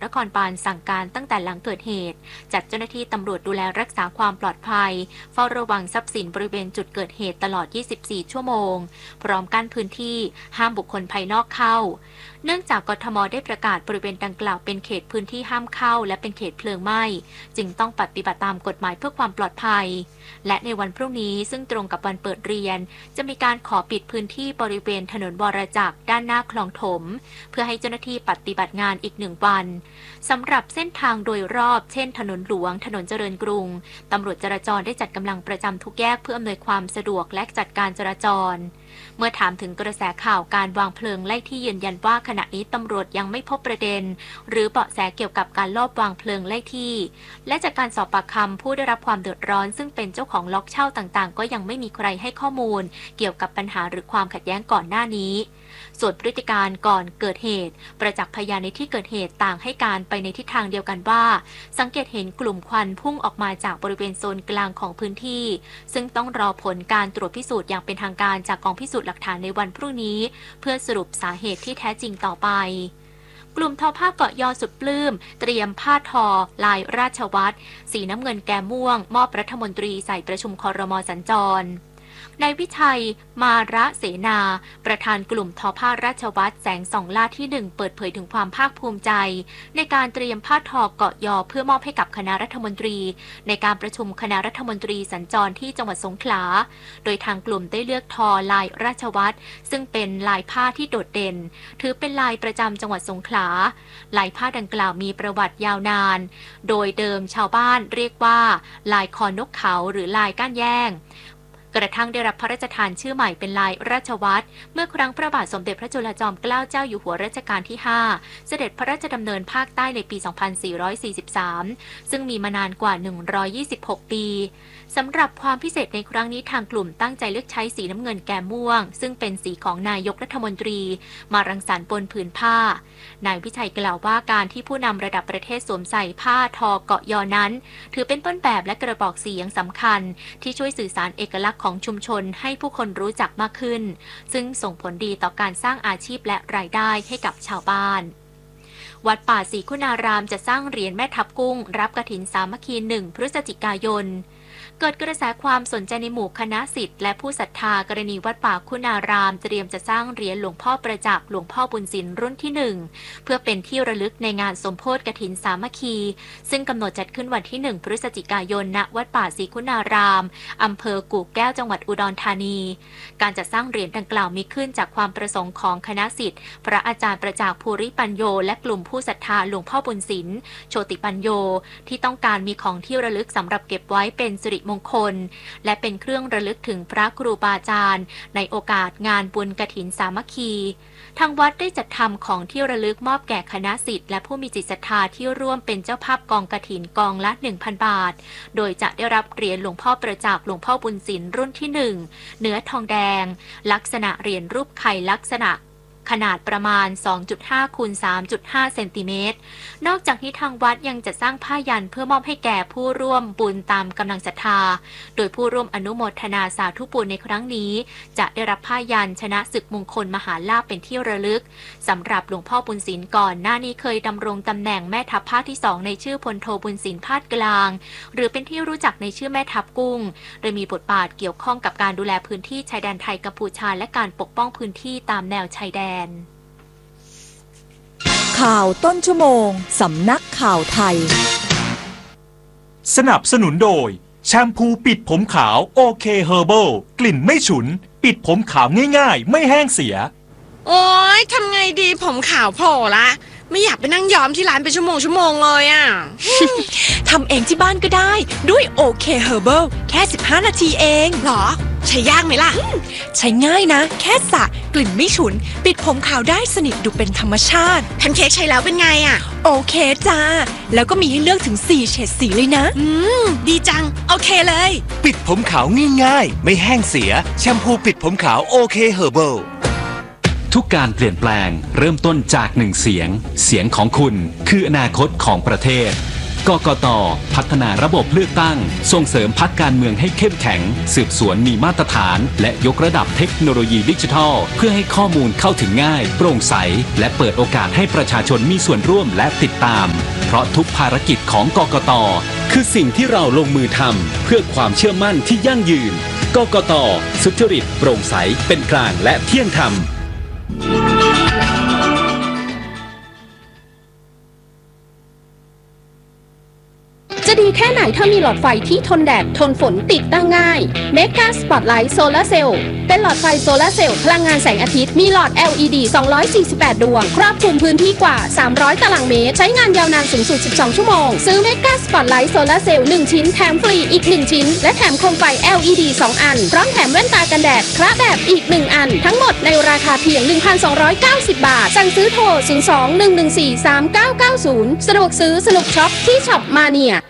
นครบาลสั่งการตั้งแต่หลังเกิดเหตุจัดเจ้าหน้าที่ตำรวจดูแลรักษาความปลอดภัยเฝ้าระวังทรัพย์สินบริเวณจุดเกิดเหตุตลอด 24 ชั่วโมงพร้อมกั้นพื้นที่ห้ามบุคคลภายนอกเข้าเนื่องจากกทม.ได้ประกาศบริเวณดังกล่าวเป็นเขตพื้นที่ห้ามเข้าและเป็นเขตเพลิงไหม้จึงต้องปฏิบัติตามกฎหมายเพื่อความปลอดภัยและในวันพรุ่งนี้ซึ่งตรงกับวันเปิดเรียนจะมีการขอปิดพื้นที่บริเวณถนนวรจักรด้านหน้าคลองถมเพื่อให้เจ้าหน้าที่ปฏิบัติงานอีก1 วันสำหรับเส้นทางโดยรอบเช่นถนนหลวงถนนเจริญกรุงตำรวจจราจรได้จัดกำลังประจำทุกแยกเพื่ออำนวยความสะดวกและจัดการจราจรเมื่อถามถึงกระแสข่าวการวางเพลิงไล่ที่ยืนยันว่าขณะนี้ตำรวจยังไม่พบประเด็นหรือเบาะแสเกี่ยวกับการลอบวางเพลิงไล่ที่และจากการสอบปากคำผู้ได้รับความเดือดร้อนซึ่งเป็นเจ้าของล็อกเช่าต่างๆก็ยังไม่มีใครให้ข้อมูลเกี่ยวกับปัญหาหรือความขัดแย้งก่อนหน้านี้ส่วนพฤติการก่อนเกิดเหตุประจักษ์พยานในที่เกิดเหตุต่างให้การไปในทิศทางเดียวกันว่าสังเกตเห็นกลุ่มควันพุ่งออกมาจากบริเวณโซนกลางของพื้นที่ซึ่งต้องรอผลการตรวจพิสูจน์อย่างเป็นทางการจากกองพิสูจน์หลักฐานในวันพรุ่งนี้เพื่อสรุปสาเหตุที่แท้จริงต่อไปกลุ่มทอผ้าเกาะยอสุดปลื้มเตรียมผ้าทอลายราชวัตรสีน้ำเงินแก้มม่วงมอบรัฐมนตรีใส่ประชุมครม.สัญจรนายวิชัยมาระเสนาประธานกลุ่มทอผ้าราชวัตรแสงส่องล่าที่1เปิดเผยถึงความภาคภูมิใจในการเตรียมผ้าทอเกาะยอเพื่อมอบให้กับคณะรัฐมนตรีในการประชุมคณะรัฐมนตรีสัญจรที่จังหวัดสงขลาโดยทางกลุ่มได้เลือกทอลายราชวัตรซึ่งเป็นลายผ้าที่โดดเด่นถือเป็นลายประจำจังหวัดสงขลาลายผ้าดังกล่าวมีประวัติยาวนานโดยเดิมชาวบ้านเรียกว่าลายคอนกเขาหรือลายก้านแย่งกระทั่งได้รับพระราชทานชื่อใหม่เป็นลายราชวัตรเมื่อครั้งพระบาทสมเด็จพระจุลจอมเกล้าเจ้าอยู่หัวรัชกาลที่5เสด็จพระราชดำเนินภาคใต้ในปี 2443 ซึ่งมีมานานกว่า 126 ปีสำหรับความพิเศษในครั้งนี้ทางกลุ่มตั้งใจเลือกใช้สีน้ำเงินแก้มม่วงซึ่งเป็นสีของนายกรัฐมนตรีมารังสรรค์บนผืนผ้านายวิชัยกล่าวว่าการที่ผู้นำระดับประเทศสวมใส่ผ้าทอเกาะยอนั้นถือเป็นต้นแบบและกระบอกเสียงสำคัญที่ช่วยสื่อสารเอกลักษณ์ของชุมชนให้ผู้คนรู้จักมากขึ้นซึ่งส่งผลดีต่อการสร้างอาชีพและรายได้ให้กับชาวบ้านวัดป่าศรีคุณารามจะสร้างเหรียญแม่ทับกุ้งรับกฐินสามัคคี1 พฤศจิกายนเกิดกระแสความสนใจในหมู่คณะศิษย์และผู้ศรัทธากรณีวัดป่าคุณารามเตรียมจะสร้างเหรียญหลวงพ่อประจักษ์หลวงพ่อบุญสินรุ่นที่1เพื่อเป็นที่ระลึกในงานสมโภชกฐินสามัคคีซึ่งกำหนดจัดขึ้นวันที่1 พฤศจิกายนณวัดป่าศรีคุณารามอำเภอกู่แก้วจังหวัดอุดรธานีการจัดสร้างเหรียญดังกล่าวมีขึ้นจากความประสงค์ของคณะศิษย์พระอาจารย์ประจักษ์ภูริปัญโยและกลุ่มผู้ศรัทธาหลวงพ่อบุญสินโชติปัญโยที่ต้องการมีของที่ระลึกสำหรับเก็บไว้เป็นสิริมงคลและเป็นเครื่องระลึกถึงพระครูบาอาจารย์ในโอกาสงานบุญกฐินสามัคคีทางวัดได้จัดทำของที่ระลึกมอบแก่คณะศิษย์และผู้มีจิตศรัทธาที่ร่วมเป็นเจ้าภาพกองกฐินกองละ 1,000 บาทโดยจะได้รับเหรียญหลวงพ่อประจักษ์หลวงพ่อบุญสินรุ่นที่1เนื้อทองแดงลักษณะเหรียญรูปไข่ลักษณะขนาดประมาณ 2.5 คูณ 3.5 เซนติเมตรนอกจากนี้ทางวัดยังจะสร้างผ้ายันเพื่อมอบให้แก่ผู้ร่วมบุญตามกำลังศรัทธาโดยผู้ร่วมอนุโมทนาสาธุบุญในครั้งนี้จะได้รับผ้ายันชนะศึกมงคลมหาลาภเป็นที่ระลึกสำหรับหลวงพ่อบุญสินก่อนหน้านี้เคยดำรงตำแหน่งแม่ทัพภาคที่2ในชื่อพลโทบุญสินภาคกลางหรือเป็นที่รู้จักในชื่อแม่ทัพกุ้งโดยมีบทบาทเกี่ยวข้องกับการดูแลพื้นที่ชายแดนไทยกัมพูชาและการปกป้องพื้นที่ตามแนวชายแดนข่าวต้นชั่วโมงสำนักข่าวไทยสนับสนุนโดยแชมพูปิดผมขาวโอเคเฮอร์เบิลกลิ่นไม่ฉุนปิดผมขาวง่ายๆไม่แห้งเสียโอ๊ยทำไงดีผมขาวโผล่ละไม่อยากไปนั่งย้อมที่ร้านเป็นชั่วโมงเลยอ่ะทำเองที่บ้านก็ได้ด้วยโอเคเฮอร์เบิลแค่15 นาทีเองหรอใช้ยากไหมล่ะใช้ง่ายนะแค่สระกลิ่นไม่ฉุนปิดผมขาวได้สนิทดูเป็นธรรมชาติแพนเค้กใช้แล้วเป็นไงอ่ะโอเคจ้าแล้วก็มีให้เลือกถึง4เฉดสีเลยนะดีจังโอเคเลยปิดผมขาวง่ายๆไม่แห้งเสียแชมพูปิดผมขาวโอเคเฮอร์เบิลทุกการเปลี่ยนแปลงเริ่มต้นจาก1 เสียงของคุณคืออนาคตของประเทศกกต.พัฒนาระบบเลือกตั้งส่งเสริมพรรคการเมืองให้เข้มแข็งสืบสวนมีมาตรฐานและยกระดับเทคโนโลยีดิจิทัลเพื่อให้ข้อมูลเข้าถึงง่ายโปร่งใสและเปิดโอกาสให้ประชาชนมีส่วนร่วมและติดตามเพราะทุกภารกิจของกกต.คือสิ่งที่เราลงมือทำเพื่อความเชื่อมั่นที่ยั่งยืนกกต.สุจริตโปร่งใสเป็นกลางและเที่ยงธรรมจะดีแค่ไหนถ้ามีหลอดไฟที่ทนแดดทนฝนติดตั้งง่าย Mega Spotlight Solar Cell เป็นหลอดไฟโซลาร์เซลล์พลังงานแสงอาทิตย์มีหลอด LED 248 ดวงครอบคลุมพื้นที่กว่า300ตารางเมตรใช้งานยาวนานสูงสุด12ชั่วโมงซื้อ Mega Spotlight Solar Cell 1 ชิ้นแถมฟรีอีก1ชิ้นและแถมโคมไฟ LED 2 อันพร้อมแถมแว่นตากันแดดคละแบบอีก1อันทั้งหมดในราคาเพียง 1,290 บาทสั่งซื้อโทร 02-114-3990 สะดวกซื้อสนุกช็อปที่ช็อปมาเนีย